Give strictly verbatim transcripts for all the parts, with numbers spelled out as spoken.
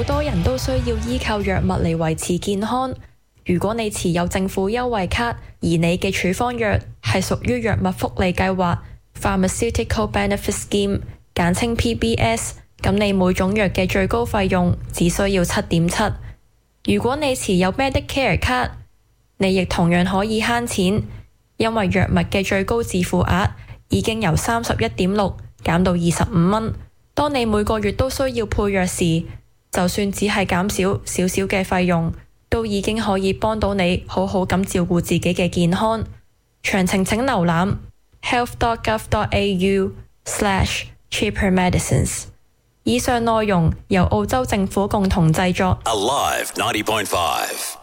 好多人都需要依靠藥物嚟維持健康。如果你持有政府優惠卡，而你嘅處方藥係屬於藥物福利計劃 Pharmaceutical Benefit Scheme， 簡稱 P B S， 咁你每種藥嘅最高費用只需要 七點七。如果你持有 Medicare 卡，你亦同樣可以慳錢，因為藥物嘅最高自付額已經由三十一點六減到二十五蚊。當你每個月都需要配藥時，就算只係減少少少嘅費用，都已經可以幫到你好好咁照顧自己嘅健康。詳情請瀏覽 health dot gov dot a u slash cheaper medicines。以上內容由澳洲政府共同製作。 Alive ninety point five.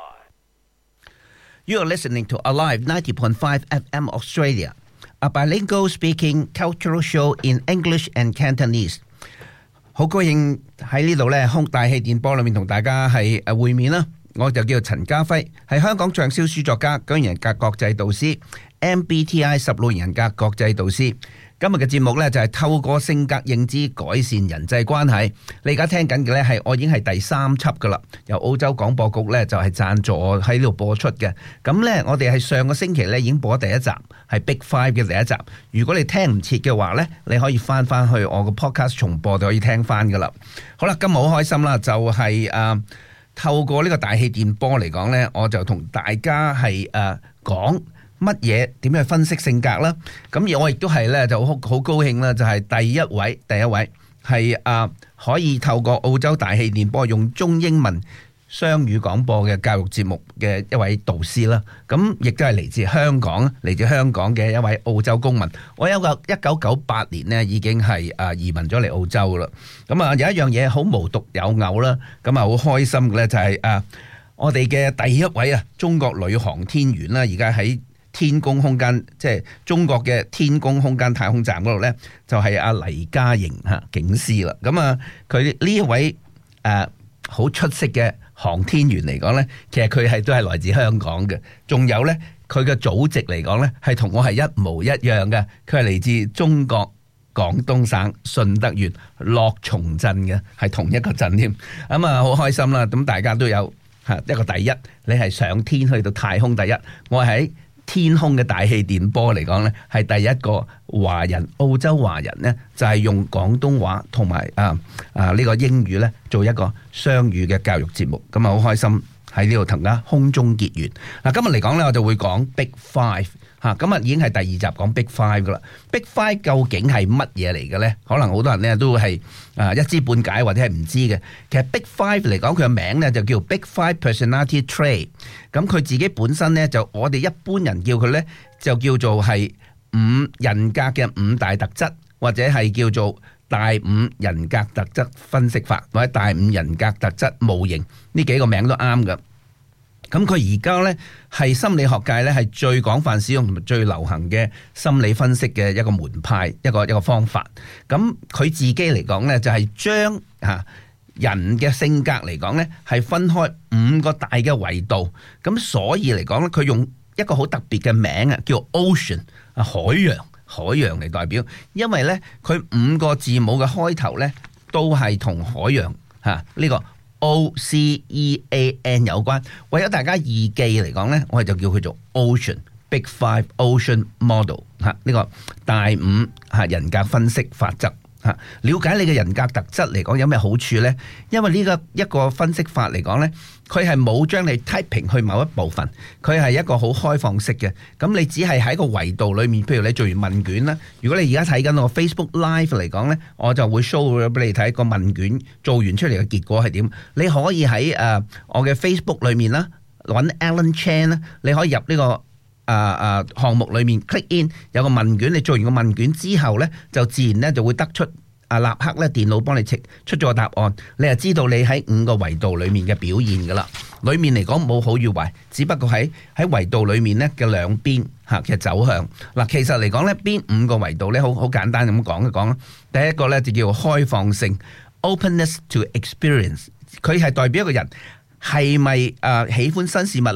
You are listening to Alive ninety point five F M Australia, a bilingual speaking cultural show in English and Cantonese. 好高興喺呢度咧，空大氣電波裏面同大家係誒會面啦。我就叫陳家輝，係香港暢銷書作家、九型人格國際導師 M B T I 十六型人格國際導師。今日嘅節目咧就係透過性格認知改善人際關係。你而家聽緊嘅咧係我已經係第三輯噶啦，由澳洲廣播局咧就係贊助我喺呢度播出嘅。咁咧我哋係上個星期咧已經播咗第一集，係 Big Five 嘅第一集。如果你聽唔切嘅話咧，你可以翻翻去我個 podcast 重播就可以聽翻噶啦。好啦，今日好開心啦，就係、是、誒、呃、透過呢個大氣電波嚟講咧，我就同大家係誒講。乜嘢點樣去分析性格啦？咁而我亦都係咧就好好高興啦，就係、是、第一位第一位係啊可以透過澳洲大氣電波用中英文雙語廣播嘅教育節目嘅一位導師啦。咁亦都係嚟自香港嚟自香港嘅一位澳洲公民。我有個一九九八年呢已經係啊移民咗嚟澳洲啦。咁啊有一樣嘢好無獨有偶啦，咁啊好開心嘅咧就係、是、啊我哋嘅第一位啊中國女航天員啦，而家喺天宮空間，即係中國嘅天宮空間太空站嗰度咧，就係阿黎嘉瑩嚇警司啦。咁啊，佢呢一位誒好出色嘅航天員嚟講咧，其實佢係都係來自香港嘅。仲有咧，佢嘅祖籍嚟講咧，係同我係一模一樣嘅。佢係嚟自中國廣東省順德縣樂松鎮嘅，係同一個鎮添。咁啊，好開心啦！咁大家都有嚇一個第一，你係上天去到太空第一，我喺天空嘅大氣電波嚟講呢，係第一個華人澳洲華人呢，就係、是、用廣東話同埋啊啊呢、這個英語呢做一個雙語嘅教育節目，咁啊好開心喺呢度同大家空中結緣。嗱、啊，今日嚟講呢，我就會講 Big Five 嚇、啊，今日已經係第二集講 Big Five 噶啦。Big Five 究竟係乜嘢嚟嘅呢？可能好多人呢都係啊一知半解或者係唔知嘅。其實 Big Five 嚟講，佢嘅名呢就叫 Big Five Personality Trait。咁佢自己本身呢，就我哋一般人叫佢呢，就叫做係五人格嘅五大特質，或者係叫做大五人格特質分析法，或者大五人格特質模型，呢幾個名都啱㗎。咁佢而家呢，係心理學界呢，係最廣泛使用同埋最流行嘅心理分析嘅一個門派，一個一個方法。咁佢自己嚟講呢，就係將嚇人嘅性格嚟講呢，係分開五個大嘅維度。咁所以嚟講呢，佢用一個好特別嘅名啊，叫 Ocean 啊，海洋海洋嚟代表。因為呢，佢五個字母嘅開頭呢，都係同海洋嚇呢個O C E A N 有關。為咗大家易記嚟講呢，我哋就叫佢做 Ocean Big Five Ocean Model 嚇，呢個大五嚇人格分析法則嚇。了解你嘅人格特質嚟講有咩好處呢？因為呢個一個分析法嚟講呢，佢係冇將你 typing 去某一部分，佢係一個好開放式嘅。咁你只係喺個維度裏面，譬如你做完問卷啦，如果你而家睇緊我 Facebook Live 嚟講呢，我就會 show 俾你睇個問卷做完出嚟嘅結果係點。你可以喺誒、uh, 我嘅 Facebook 裏面啦，揾 Alan Chan 啦，你可以入呢、這個誒誒、uh, uh, 項目裏面 click in 有個問卷，你做完個問卷之後呢，就自然呢就會得出。啊！立刻咧，電腦幫你出出咗個答案，你就知道你喺五個維度裡面嘅表現噶啦。裡面嚟講冇好與壞，只不過喺喺維度裡面咧嘅兩邊嚇嘅走向。嗱，其實嚟講咧，邊五個維度咧，好好簡單咁講一講啦。第一個咧就叫開放性 （openness to experience），佢係代表一個人係咪啊喜歡新事物啦？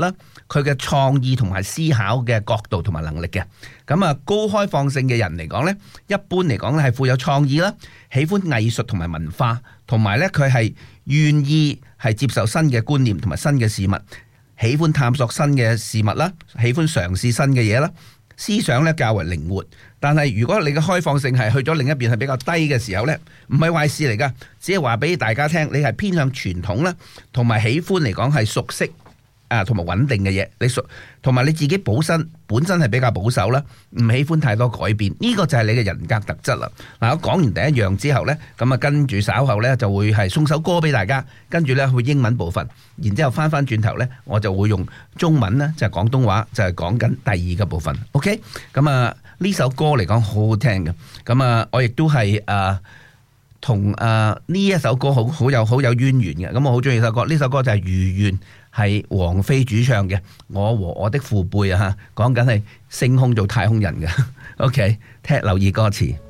佢嘅創意同埋思考嘅角度同埋能力嘅。咁啊，高開放性嘅人嚟講呢，一般嚟講咧係富有創意啦，喜歡藝術同埋文化，同埋呢佢係願意係接受新嘅觀念同埋新嘅事物，喜歡探索新嘅事物啦，喜歡嘗試新嘅嘢啦，思想呢較為靈活。但係如果你嘅開放性係去咗另一邊係比較低嘅時候呢，唔係壞事嚟噶，只係話俾大家聽，你係偏向傳統啦，同埋喜歡嚟講係熟悉啊，同埋穩定嘅嘢，你熟，同埋你自己本身本身係比較保守啦，唔喜歡太多改變，呢個就係你嘅人格特質啦。嗱，我講完第一樣之後呢，咁啊跟住稍後呢就會係送首歌俾大家，跟住呢去英文部分，然之後翻翻轉頭呢，我就會用中文呢，就係廣東話，就係講緊第二個部分。OK， 咁啊。呢首歌嚟講好好聽嘅，咁啊，我亦都係誒同誒呢一首歌好好有好有淵源嘅，咁我好中意首歌。呢首歌就係如願，係王菲主唱嘅《我和我的父輩》啊，嚇，講緊係升空做太空人嘅。OK，聽留意歌詞。